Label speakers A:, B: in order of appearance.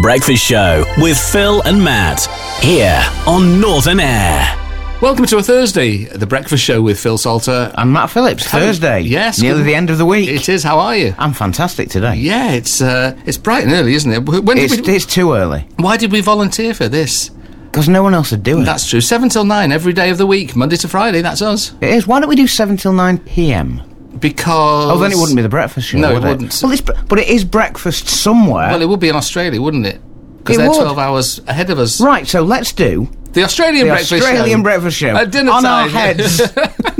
A: Breakfast Show with Phil and Matt, here on Northern Air.
B: Welcome to a Thursday, the Breakfast Show with Phil Salter.
C: And Matt Phillips, Thursday.
B: Yes.
C: Nearly the end of the week.
B: It is, how are you?
C: I'm fantastic today.
B: Yeah, it's bright and early, isn't it?
C: It's too early.
B: Why did we volunteer for this?
C: Because no one else would do it.
B: That's true. 7 till 9 every day of the week, Monday to Friday, that's us.
C: It is. Why don't we do 7 till 9 p.m?
B: Because...
C: Oh, then it wouldn't be the breakfast show,
B: No,
C: would
B: it wouldn't.
C: Well, but it is breakfast somewhere.
B: Well, it would be in Australia, wouldn't it? Because they're 12 hours ahead of us.
C: Right, so let's do...
B: The Australian Breakfast Show.
C: Breakfast Show.
B: At dinner
C: on
B: time.
C: our heads.